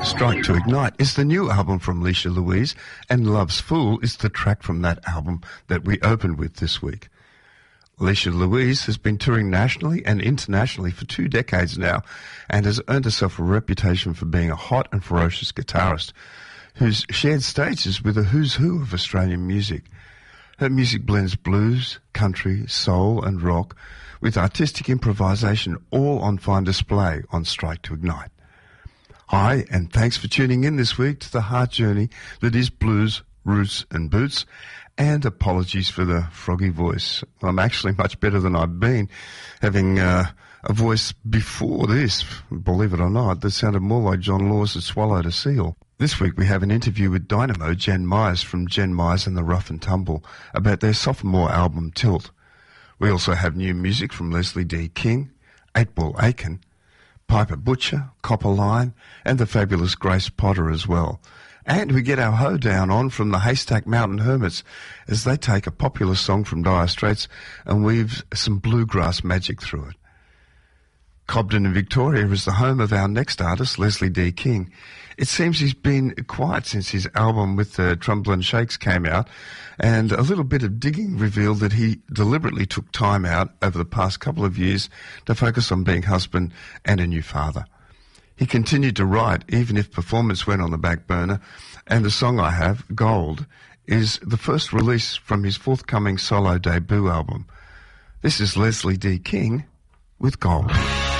Strike to Ignite is the new album from Alicia Louise, and Love's Fool is the track from that album that we opened with this week. Alicia Louise has been touring nationally and internationally for 2 decades now and has earned herself a reputation for being a hot and ferocious guitarist who's shared stages with a who's who of Australian music. Her music blends blues, country, soul and rock with artistic improvisation, all on fine display on Strike to Ignite. Hi, and thanks for tuning in this week to the heart journey that is blues, roots and boots, and apologies for the froggy voice. I'm actually much better than I've been, having a voice before this, believe it or not, that sounded more like John Laws had swallowed a seal. This week we have an interview with Dynamo Jen Myers from Jen Myers and the Rough and Tumble about their sophomore album Tilt. We also have new music from Leslie D. King, 8-Ball Aiken, Piper Butcher, Copper Line, and the fabulous Grace Potter as well. And we get our hoedown on from the Haystack Mountain Hermits as they take a popular song from Dire Straits and weave some bluegrass magic through it. Cobden in Victoria is the home of our next artist, Leslie D. King. It seems he's been quiet since his album with the Trumbull Shakes came out, and a little bit of digging revealed that he deliberately took time out over the past couple of years to focus on being husband and a new father. He continued to write, even if performance went on the back burner, and the song I have, Gold, is the first release from his forthcoming solo debut album. This is Leslie D. King with Gold.